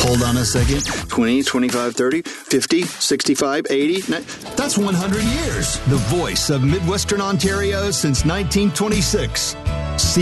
Hold on a second. 20, 25, 30, 50, 65, 80. That's 100 years. The voice of Midwestern Ontario since 1926.